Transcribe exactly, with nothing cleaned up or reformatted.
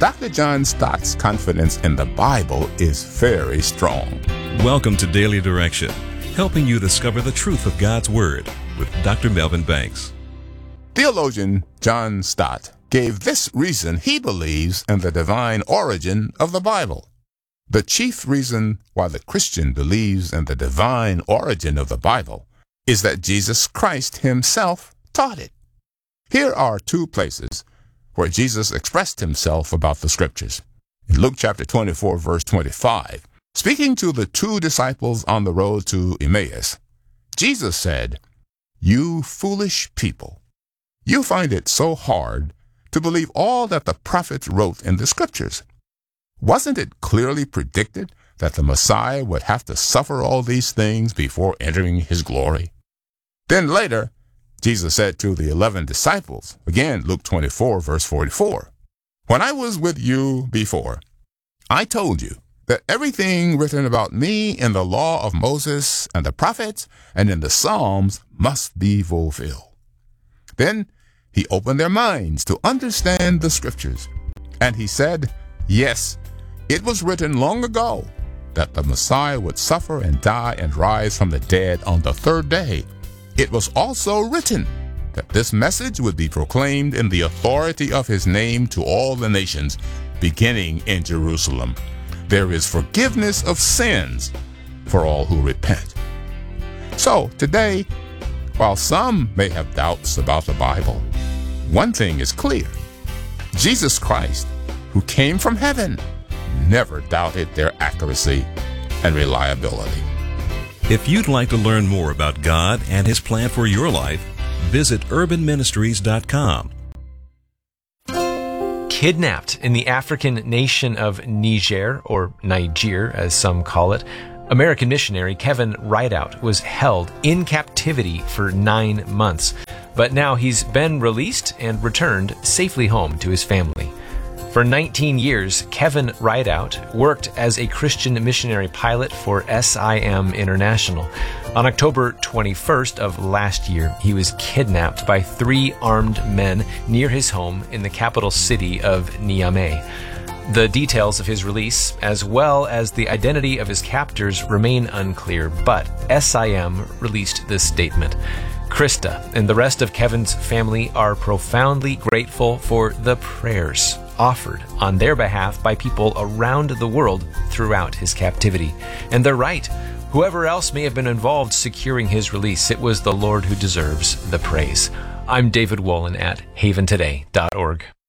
Doctor John Stott's confidence in the Bible is very strong. Welcome to Daily Direction, helping you discover the truth of God's Word with Doctor Melvin Banks. Theologian John Stott gave this reason he believes in the divine origin of the Bible. The chief reason why the Christian believes in the divine origin of the Bible is that Jesus Christ himself taught it. Here are two places where Jesus expressed himself about the Scriptures. In Luke chapter twenty-four, verse twenty-five, speaking to the two disciples on the road to Emmaus, Jesus said, "You foolish people, you find it so hard to believe all that the prophets wrote in the Scriptures. Wasn't it clearly predicted that the Messiah would have to suffer all these things before entering his glory?" Then later, Jesus said to the eleven disciples, again Luke twenty-four, verse forty-four, "When I was with you before, I told you that everything written about me in the law of Moses and the prophets and in the Psalms must be fulfilled." Then he opened their minds to understand the Scriptures, and he said, "Yes, it was written long ago that the Messiah would suffer and die and rise from the dead on the third day. It was also written that this message would be proclaimed in the authority of his name to all the nations, beginning in Jerusalem. There is forgiveness of sins for all who repent." So today, while some may have doubts about the Bible, one thing is clear. Jesus Christ, who came from heaven, never doubted their accuracy and reliability. If you'd like to learn more about God and His plan for your life, visit urban ministries dot com. Kidnapped in the African nation of Niger, or Niger as some call it, American missionary Kevin Rideout was held in captivity for nine months, but now he's been released and returned safely home to his family. For nineteen years, Kevin Rideout worked as a Christian missionary pilot for S I M International. On October twenty-first of last year, he was kidnapped by three armed men near his home in the capital city of Niamey. The details of his release, as well as the identity of his captors, remain unclear, but S I M released this statement. Krista and the rest of Kevin's family are profoundly grateful for the prayers offered on their behalf by people around the world throughout his captivity. And they're right. Whoever else may have been involved securing his release, it was the Lord who deserves the praise. I'm David Wolin at haven today dot org.